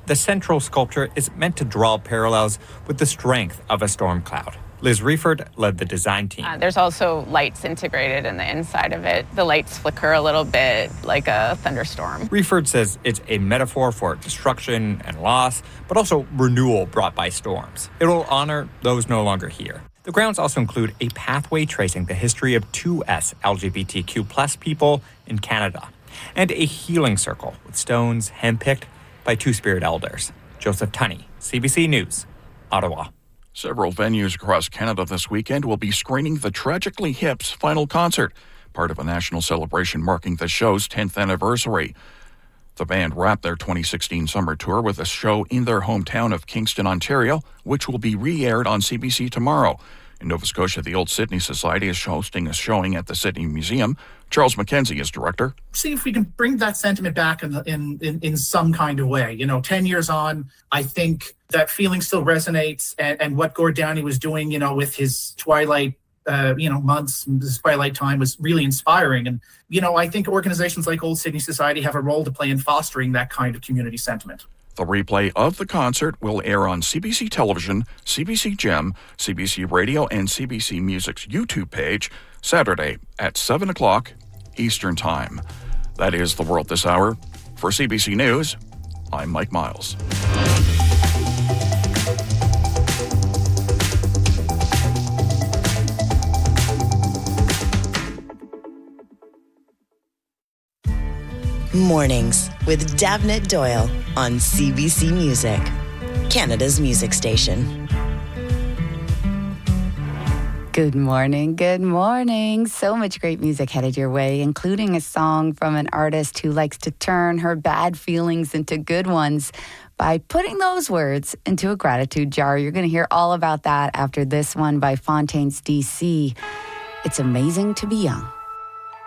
The central sculpture is meant to draw parallels with the strength of a storm cloud. Liz Rieford led the design team. There's also lights integrated in the inside of it. The lights flicker a little bit like a thunderstorm. Rieford says it's a metaphor for destruction and loss, but also renewal brought by storms. It'll honor those no longer here. The grounds also include a pathway tracing the history of 2S LGBTQ+ people in Canada, and a healing circle with stones handpicked by Two-Spirit elders. Joseph Tunney, CBC News, Ottawa. Several venues across Canada this weekend will be screening the Tragically Hip's final concert, part of a national celebration marking the show's 10th anniversary. The band wrapped their 2016 summer tour with a show in their hometown of Kingston, Ontario, which will be re-aired on CBC tomorrow. In Nova Scotia, the Old Sydney Society is hosting a showing at the Sydney Museum. Charles McKenzie is director. See if we can bring that sentiment back in some kind of way. 10 years on, I think that feeling still resonates, and what Gord Downie was doing, with his Twilight months, his Twilight time was really inspiring. And, I think organizations like Old Sydney Society have a role to play in fostering that kind of community sentiment. The replay of the concert will air on CBC Television, CBC Gem, CBC Radio, and CBC Music's YouTube page Saturday at 7 o'clock Eastern Time. That is The World This Hour. For CBC News, I'm Mike Miles. Mornings with Davnit Doyle on CBC Music, Canada's music station. Good morning, good morning. So much great music headed your way, including a song from an artist who likes to turn her bad feelings into good ones by putting those words into a gratitude jar. You're going to hear all about that after this one by Fontaines DC. It's amazing to be young.